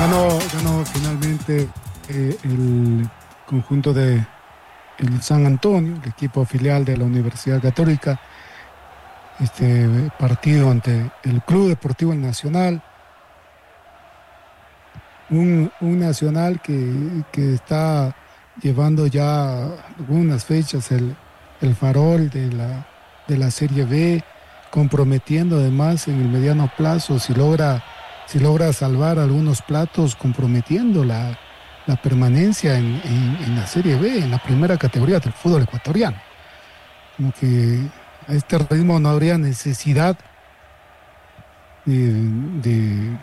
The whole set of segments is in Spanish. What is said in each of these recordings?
Ganó finalmente el conjunto de el San Antonio, el equipo filial de la Universidad Católica, este partido ante el Club Deportivo El Nacional, un Nacional que está llevando ya algunas fechas el farol de la Serie B, comprometiendo además en el mediano plazo, si logra salvar algunos platos, comprometiendo la permanencia en la Serie B, en la primera categoría del fútbol ecuatoriano. Como que a este ritmo no habría necesidad de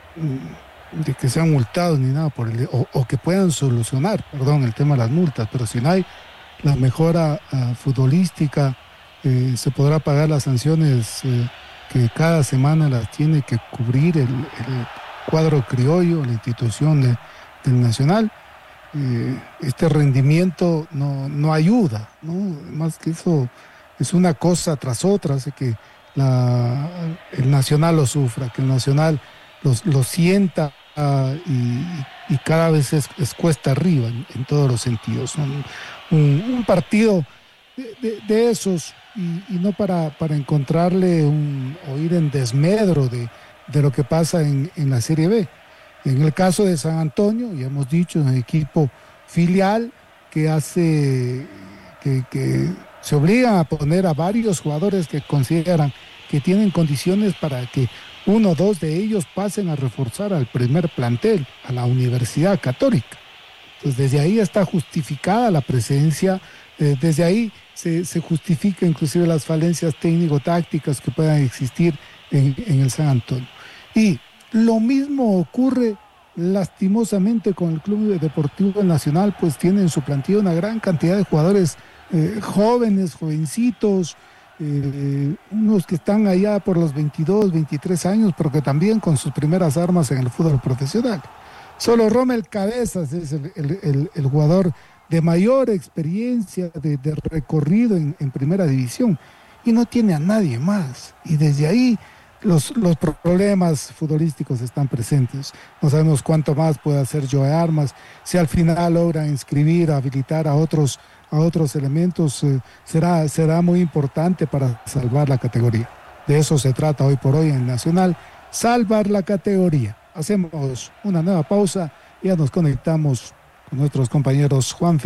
que sean multados ni nada o que puedan solucionar, el tema de las multas, pero si no hay la mejora futbolística, se podrá pagar las sanciones que cada semana las tiene que cubrir el cuadro criollo, la institución del Nacional. Este rendimiento no ayuda, ¿no? Más que eso, es una cosa tras otra, hace que el Nacional lo sufra, que el Nacional lo sienta y cada vez es cuesta arriba en todos los sentidos. Un partido de esos y no para encontrarle o ir en desmedro de lo que pasa en la Serie B. En el caso de San Antonio, ya hemos dicho, es un equipo filial que hace que se obligan a poner a varios jugadores que consideran que tienen condiciones para que uno o dos de ellos pasen a reforzar al primer plantel, a la Universidad Católica. Entonces, desde ahí está justificada la presencia, desde ahí se justifica inclusive las falencias técnico-tácticas que puedan existir en el San Antonio. Y lo mismo ocurre lastimosamente con el Club Deportivo Nacional, pues tiene en su plantilla una gran cantidad de jugadores jóvenes, jovencitos, unos que están allá por los 22, 23 años, pero que también con sus primeras armas en el fútbol profesional. Solo Rommel Cabezas es el jugador de mayor experiencia, de recorrido en primera división, y no tiene a nadie más. Y desde ahí los problemas futbolísticos están presentes. No sabemos cuánto más puede hacer Joe Armas. Si al final logra inscribir, habilitar a otros elementos, será muy importante para salvar la categoría. De eso se trata hoy por hoy en Nacional, salvar la categoría. Hacemos una nueva pausa y ya nos conectamos con nuestros compañeros Juan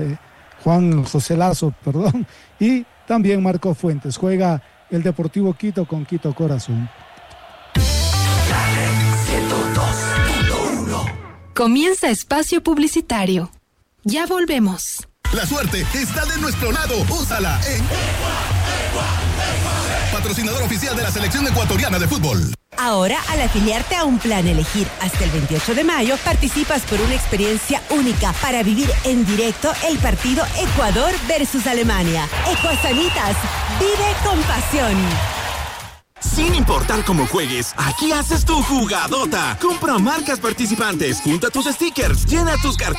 José Lazo, y también Marco Fuentes. Juega el Deportivo Quito con Quito Corazón. Comienza espacio publicitario. Ya volvemos. La suerte está de nuestro lado. Úsala en patrocinador oficial de la selección ecuatoriana de fútbol. Ahora, al afiliarte a un plan Elegir hasta el 28 de mayo, participas por una experiencia única para vivir en directo el partido Ecuador versus Alemania. Ecuasanitas, vive con pasión. Sin importar cómo juegues, aquí haces tu jugadota. Compra marcas participantes, junta tus stickers, llena tus carteras